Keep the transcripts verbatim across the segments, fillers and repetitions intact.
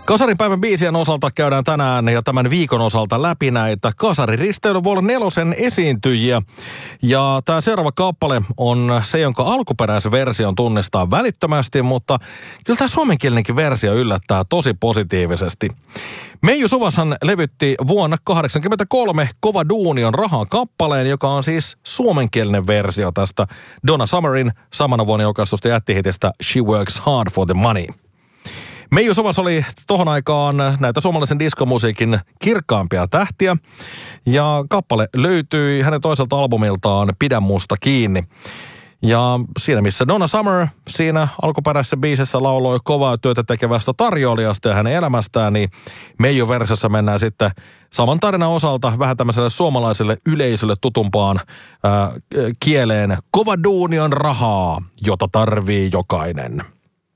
Kasaripäivän biisien osalta käydään tänään ja tämän viikon osalta läpi näitä Kasariristeily-vuoden nelosen esiintyjiä. Ja tämä seuraava kappale on se, jonka alkuperäisversion tunnistaa välittömästi, mutta kyllä tämä suomenkielinenkin versio yllättää tosi positiivisesti. Meiju Suvashan levytti vuonna kahdeksankymmentäkolme Kova duuni on rahaa kappaleen, joka on siis suomenkielinen versio tästä Donna Summerin samana vuonna julkaistusta jättihitistä She Works Hard for the Money. Meiju Suvas oli tohon aikaan näitä suomalaisen diskomusiikin kirkkaampia tähtiä, ja kappale löytyi hänen toiselta albumiltaan Pidä musta kiinni. Ja siinä missä Donna Summer siinä alkuperäisessä biisissä lauloi kovaa työtä tekevästä tarjoilijasta ja hänen elämästään, niin Meiju-versiossa mennään sitten saman tarinan osalta vähän tämmöiselle suomalaiselle yleisölle tutumpaan ää, kieleen. Kova duuni on rahaa, jota tarvii jokainen.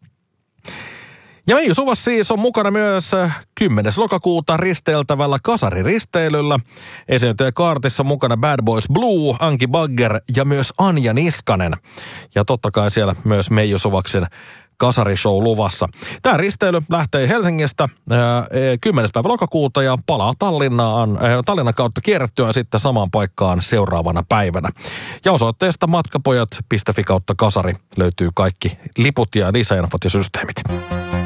Ja Meiju Suvas siis on mukana myös kymmenes lokakuuta risteiltävällä Kasariristeilyllä. Esiintyjäkaartissa mukana Bad Boys Blue, Anki Bagger ja myös Anja Niskanen. Ja totta kai siellä myös Meiju Suvaksen kasarishow luvassa. Tämä risteily lähtee Helsingistä kymmenes päivä lokakuuta ja palaa Tallinnaan, ää, Tallinnan kautta kierrettyä sitten samaan paikkaan seuraavana päivänä. Ja osoitteesta matkapojat piste fi kautta kasari löytyy kaikki liput ja lisäinfot ja systeemit.